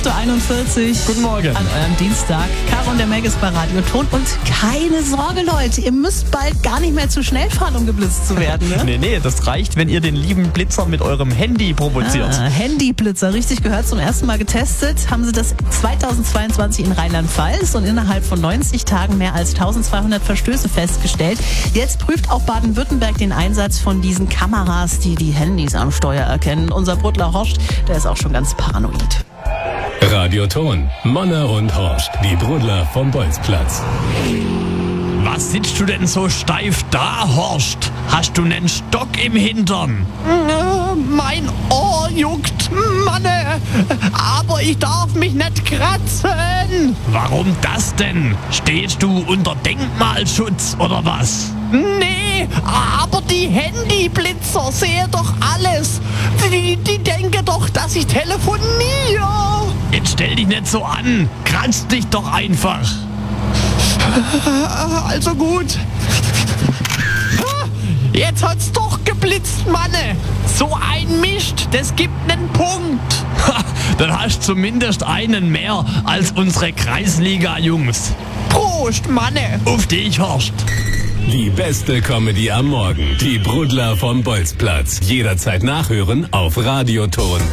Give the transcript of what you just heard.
8.41 Uhr. Guten Morgen. An eurem Dienstag. Caro und der Meg ist bei Radio Ton. Und keine Sorge, Leute, ihr müsst bald gar nicht mehr zu schnell fahren, um geblitzt zu werden. Ne? Nee, das reicht, wenn ihr den lieben Blitzer mit eurem Handy provoziert. Handyblitzer, richtig gehört, zum ersten Mal getestet. Haben sie das 2022 in Rheinland-Pfalz und innerhalb von 90 Tagen mehr als 1200 Verstöße festgestellt. Jetzt prüft auch Baden-Württemberg den Einsatz von diesen Kameras, die die Handys am Steuer erkennen. Unser Brudler Horst, der ist auch schon ganz paranoid. Radio Ton, Manne und Horst, die Brudler vom Bolzplatz. Was sitzt du denn so steif da, Horst? Hast du nen Stock im Hintern? Mein Ohr juckt, Manne, aber ich darf mich nicht kratzen. Warum das denn? Stehst du unter Denkmalschutz oder was? Nee, aber die Handyblitzer sehen doch alles. Die denken doch, dass ich telefoniere. Jetzt stell dich nicht so an. Kratz dich doch einfach. Also gut. Jetzt hat's doch geblitzt, Manne. So ein Mist, das gibt nen Punkt. Dann hast du zumindest einen mehr als unsere Kreisliga-Jungs. Prost, Manne. Auf dich, Horst. Die beste Comedy am Morgen. Die Brudler vom Bolzplatz. Jederzeit nachhören auf radioton.de.